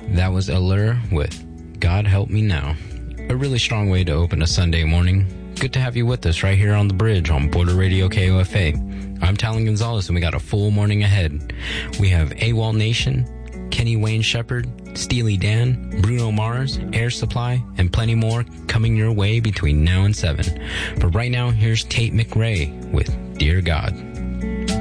That was Allure with God Help Me Now. A really strong way to open a Sunday morning. Good to have you with us right here on the bridge on Border Radio KOFA. I'm Talon Gonzalez, and we got a full morning ahead. We have AWOL Nation, Kenny Wayne Shepherd, Steely Dan, Bruno Mars, Air Supply, and plenty more coming your way between now and 7. But right now, here's Tate McRae with Dear God.